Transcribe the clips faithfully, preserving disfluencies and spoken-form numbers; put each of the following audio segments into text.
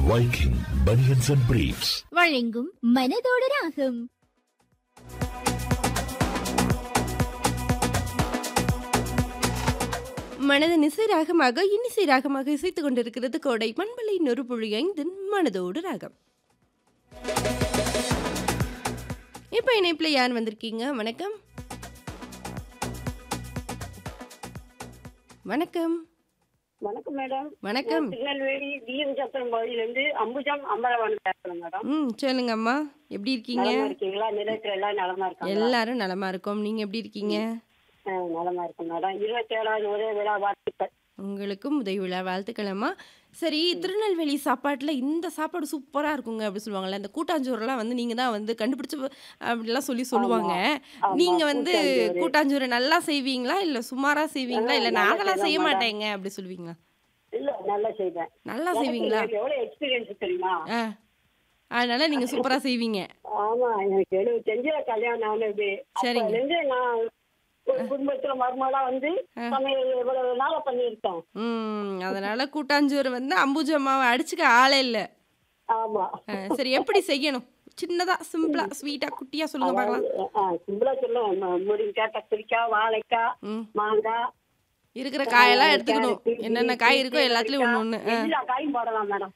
Viking Bunions and Briefs வழங்கும் மனதோடு ராகம். மனது நிசை ராகமாக இன்னிசை ராகமாக இசைத்துக் கொண்டிருக்கிறது கோடை பண்பலை நொறுபொழி ஐந்தின் மனதோடு ராகம். இப்ப இணைப்புல யார் வந்திருக்கீங்க? வணக்கம். வணக்கம். வணக்கம் மேடம். வணக்கம். திருநெல்வேலி டிஎம் சத்திரம் பகுதியிலிருந்து அம்புஜம் அம்பலவாணி பேசுறேன் மேடம். ம் சொல்லுங்க அம்மா, எப்படி இருக்கீங்க? நலமா இருக்கீங்களா? நிலையத்துல எல்லாம் நலமா இருக்காங்க? எல்லாரும் நலமா இருக்கோம். நீங்க எப்படி இருக்கீங்க? நலமா இருக்கும் மேடம். இருபத்தி ஏழாவது ஒரே விழா வாழ்த்துக்கள். உங்களுக்கும் உதவி விழா வாழ்த்துக்களம்மா. சரி, திருநெல்வேலி சாப்பாட்டில் இந்த சாப்பாடு சூப்பராக இருக்குங்க அப்படி சொல்லுவாங்கல்ல, இந்த கூட்டாஞ்சோறுலாம் வந்து நீங்கள் தான் வந்து கண்டுபிடிச்சி அப்படிலாம் சொல்லி சொல்லுவாங்க. நீங்கள் வந்து கூட்டாஞ்சோறு நல்லா செய்வீங்களா, இல்லை சுமாராக செய்வீங்களா, இல்லை நாங்களாம் செய்ய மாட்டேங்க அப்படி சொல்லுவீங்களா? இல்ல நல்லா செய்வேன். நல்லா செய்வீங்களா? எவ்வளவு எக்ஸ்பீரியன்ஸ் தெரியுமா? ஆ, அதனால நீங்கள் சூப்பராக செய்வீங்க. ஆமா, எனக்கு எழுபத்தஞ்சு கல்யாணம் ஆனது. சரிங்க. நான் ஒரு குடும்பத்துல மருமகளா வந்து சமையல் எவ்வளவு நாளா பண்ணிருக்கேன். ம் அதனால கூட்டாஞ்சோறு வந்து அம்புஜம்மாவை அடிச்சுக்க ஆளே இல்லை. ஆமா. சரி, எப்படி செய்யணும்? சின்னதா சிம்பிளா ஸ்வீட்டா குட்டியா சொல்லுங்க பார்க்கலாம். சிம்பிளா சொல்லுங்க. முருங்கைக்காய், கத்திரிக்காய், வாழைக்காய், மாங்காய், இருக்கிற காயெல்லாம் எடுத்துக்கணும். என்னென்ன காய் இருக்கோ எல்லாத்துலயும் ஒண்ணு ஒண்ணு. எல்லா காயும் போடலாம் மேடம்.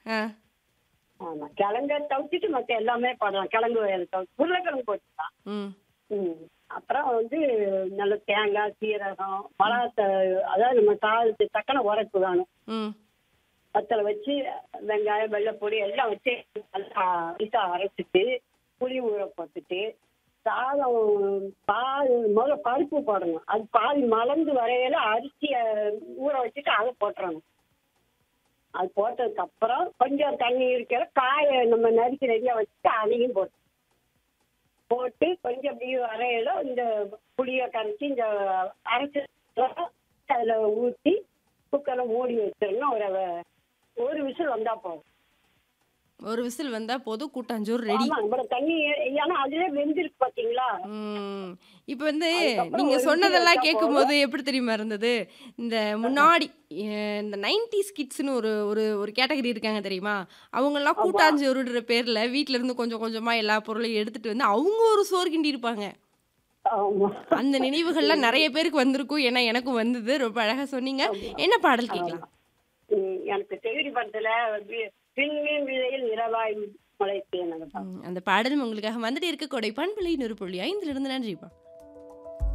ஆமா, கிழங்க தவிச்சிட்டு மத்த எல்லாமே போடலாம். கிழங்கு உருளைக்கிழங்கு போட்டுக்கலாம். ம் அப்புறம் வந்து நல்ல தேங்காய், சீரகம், பழத்தை, அதாவது நம்ம காலத்து தக்கன உரைப்பு வேணும். பத்தல வச்சு வெங்காயம், வெள்ளைப்பொடி எல்லாம் வச்சு நல்லா இசா அரைச்சிட்டு புளி ஊற போட்டுட்டு சாதம் பால் முதல்ல பருப்பு போடணும். அது பால் மலர்ந்து வரையில அரிசியை ஊற வச்சுட்டு அதை போட்டுறணும். அது போட்டதுக்கு அப்புறம் கொஞ்சம் தண்ணி இருக்கிற காயை நம்ம நறுக்கி ரெடியா வச்சுட்டு அதையும் போட்டு போட்டு கொஞ்சம் அப்படி வரையில இந்த புளியை கரைச்சி இந்த அரைச்சி அதுல ஊற்றி குக்கரை மூடி வச்சிடணும். ஒரு ஒரு விசில் வந்தா போதும். ஒரு விசில் வந்தா போதும், கூட்டாஞ்சோறு ரெடி. தண்ணி ஏன்னா அதுல வெந்திருக்கு பாத்தீங்களா. இப்ப வந்து நீங்க சொன்னதெல்லாம் கேட்கும் போது எப்படி தெரியுமா இருந்தது, இந்த முன்னாடி இந்த நைன்டிஸ் கிட்ஸ்னு ஒரு ஒரு ஒரு கேட்டகரி இருக்காங்க தெரியுமா, அவங்க எல்லாம் கூட்டாஞ்சோறுன்ற பேர்ல வீட்டுல இருந்து கொஞ்சம் கொஞ்சமா எல்லா பொருளையும் எடுத்துட்டு வந்து அவங்க ஒரு சோறு கிண்டி இருப்பாங்க. அந்த நினைவுகள்லாம் நிறைய பேருக்கு வந்திருக்கும். ஏன்னா எனக்கும் வந்தது. ரொம்ப அழகா சொன்னீங்க. என்ன பாடல் கேட்கலாம்? எனக்கு தேடி படத்துல அந்த பாடலும் உங்களுக்காக வந்துட்டு இருக்க கோடை பண்பலை நூறு புள்ளி ஐந்துல இருந்து நன்றிப்பா.